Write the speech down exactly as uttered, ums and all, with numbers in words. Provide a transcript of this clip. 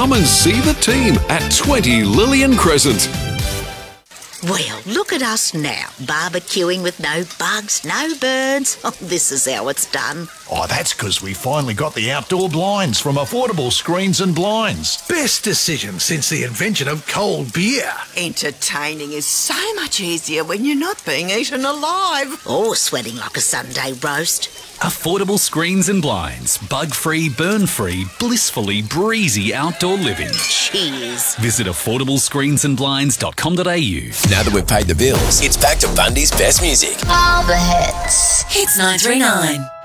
Come and see the team at twenty Lillian Crescent. Well, look at us now, barbecuing with no bugs, no burns. Oh, this is how it's done. Oh, that's because we finally got the outdoor blinds from Affordable Screens and Blinds. Best decision since the invention of cold beer. Entertaining is so much easier when you're not being eaten alive. Or sweating like a Sunday roast. Affordable Screens and Blinds. Bug-free, burn-free, blissfully breezy outdoor living. Cheers. Visit affordable screens and blinds dot com dot a u. Now that we've paid the bills, it's back to Bundy's best music. All the hits. Hits nine three nine.